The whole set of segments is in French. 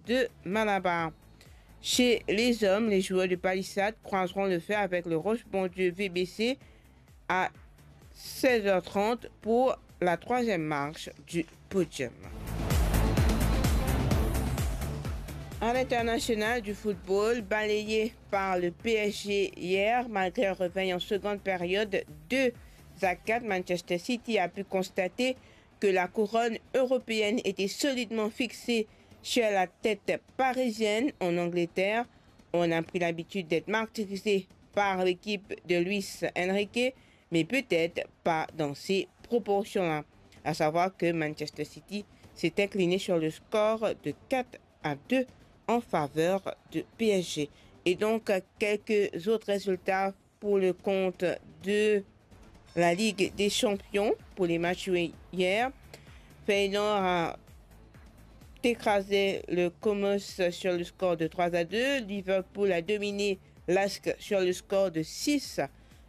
de Malabar. Chez les hommes, les joueurs de Palissade croiseront le fer avec le Roche-Bondieu VBC à 16h30 pour la troisième marche du podium. À l'international du football, balayé par le PSG hier, malgré un réveil en seconde période 2-4, Manchester City a pu constater que la couronne européenne était solidement fixée sur la tête parisienne. En Angleterre, on a pris l'habitude d'être martyrisé par l'équipe de Luis Enrique, mais peut-être pas dans ces proportions-là. À savoir que Manchester City s'est incliné sur le score de 4-2 en faveur de PSG. Et donc, quelques autres résultats pour le compte de la Ligue des Champions pour les matchs joués hier. Feyenoord a écrasé le Comos sur le score de 3-2. Liverpool a dominé l'Asc sur le score de 6-3.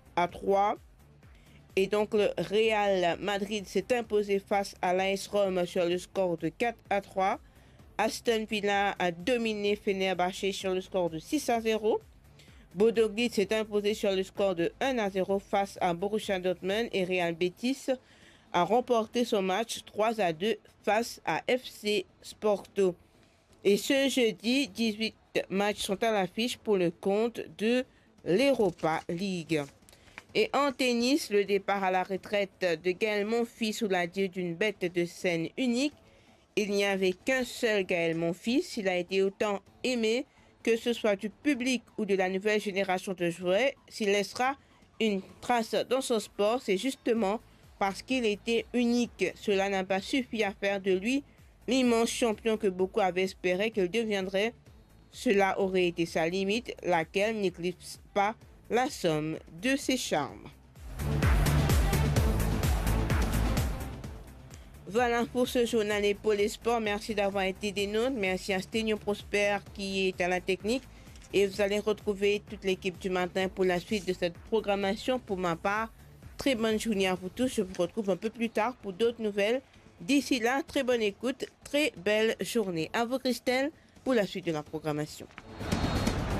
Et donc, le Real Madrid s'est imposé face à l'AS Rome sur le score de 4-3. Aston Villa a dominé Fenerbahçe sur le score de 6-0. Bodo Glimt s'est imposé sur le score de 1-0 face à Borussia Dortmund et Real Betis a remporté son match 3-2 face à FC Porto. Et ce jeudi, 18 matchs sont à l'affiche pour le compte de l'Europa League. Et en tennis, le départ à la retraite de Gaël Monfils sous la dieu d'une bête de scène unique. Il n'y avait qu'un seul Gaël Monfils. Il a été autant aimé, que ce soit du public ou de la nouvelle génération de joueurs. S'il laissera une trace dans son sport, c'est justement parce qu'il était unique. Cela n'a pas suffi à faire de lui l'immense champion que beaucoup avaient espéré qu'il deviendrait. Cela aurait été sa limite, laquelle n'éclipse pas la somme de ses charmes. Voilà pour ce journal et pour les sports. Merci d'avoir été des nôtres. Merci à Sténio Prosper qui est à la technique. Et vous allez retrouver toute l'équipe du matin pour la suite de cette programmation. Pour ma part, très bonne journée à vous tous. Je vous retrouve un peu plus tard pour d'autres nouvelles. D'ici là, très bonne écoute, très belle journée. À vous Christelle pour la suite de la programmation.